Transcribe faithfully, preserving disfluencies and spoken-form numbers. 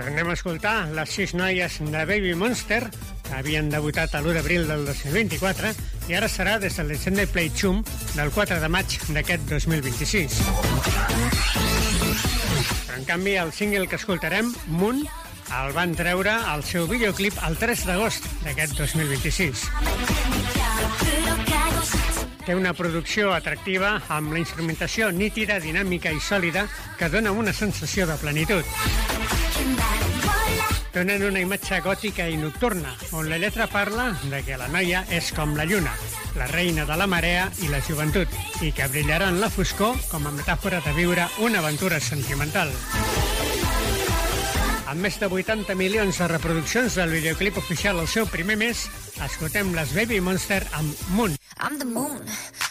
Tornem a escoltar les sis noies de Baby Monster, que havien debutat a l'u d'abril del dos mil vint-i-quatre, i ara serà des del Legendary Play Chum del quatre de maig d'aquest dos mil vint-i-sis. Però, en canvi, el single que escoltarem, Moon, el van treure al seu videoclip el tres d'agost d'aquest dos mil vint-i-sis. Té una producció atractiva amb la instrumentació nítida, dinàmica i sòlida que dona una sensació de plenitud. Donen una imatge gòtica i nocturna, on la lletra parla de que la noia és com la lluna, la reina de la marea i la joventut, i que brillarà en la foscor com a metàfora de viure una aventura sentimental. Amb més de vuitanta milions de reproduccions del videoclip oficial al seu primer mes, escoltem les Baby Monster amb Moon. I'm the moon.